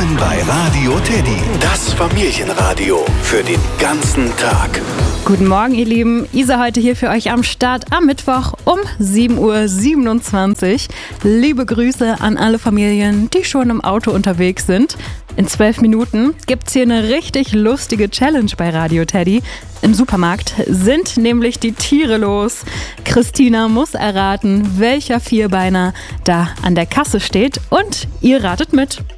Willkommen bei Radio Teddy, das Familienradio für den ganzen Tag. Guten Morgen, ihr Lieben. Isa heute hier für euch am Start am Mittwoch um 7.27 Uhr. Liebe Grüße an alle Familien, die schon im Auto unterwegs sind. In 12 Minuten gibt's hier eine richtig lustige Challenge bei Radio Teddy. Im Supermarkt sind nämlich die Tiere los. Christina muss erraten, welcher Vierbeiner da an der Kasse steht, und ihr ratet mit.